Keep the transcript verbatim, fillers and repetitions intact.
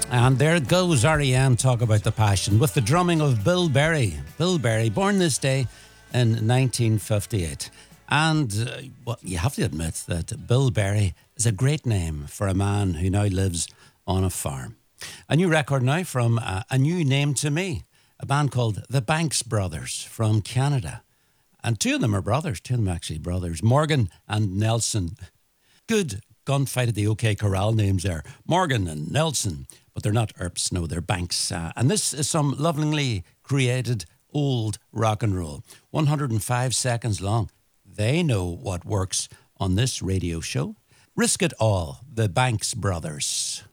And there it goes, R E M Talk About the Passion with the drumming of Bill Berry. Bill Berry, born this day in nineteen fifty-eight. And, uh, well, you have to admit that Bill Berry is a great name for a man who now lives on a farm. A new record now from uh, a new name to me, a band called the Banks Brothers from Canada. And two of them are brothers, two of them are actually brothers, Morgan and Nelson. Good gunfight at the OK Corral names there, Morgan and Nelson. But they're not Earps, no, they're Banks. Uh, and this is some lovingly created old rock and roll. one hundred five seconds long. They know what works on this radio show. Risk It All, the Banks Brothers.